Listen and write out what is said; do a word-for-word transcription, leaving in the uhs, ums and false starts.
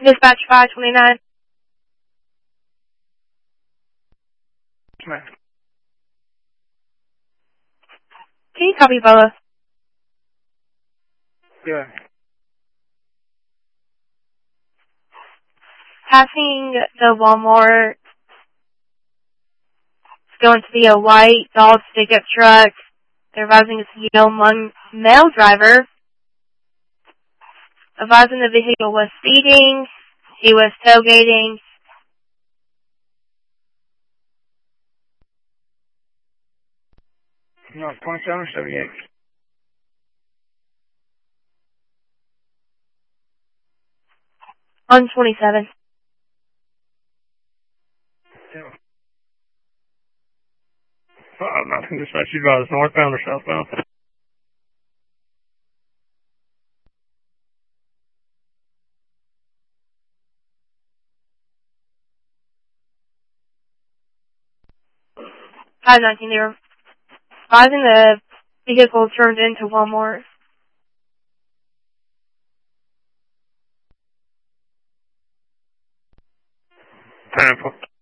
Dispatch five twenty-nine. Ma'am. Can you copy, Bella? Yeah. Passing the Walmart. It's going to be a white Dodge pickup truck. They're advising it's a young male driver. Advising the vehicle was speeding. He was tailgating. No, twenty-seven or seventy-eight? On twenty-seven. Yeah. Uh, nothing dispatch. You guys northbound or southbound? five nineteen. They're advising the vehicle turned into Walmart. Pineapple.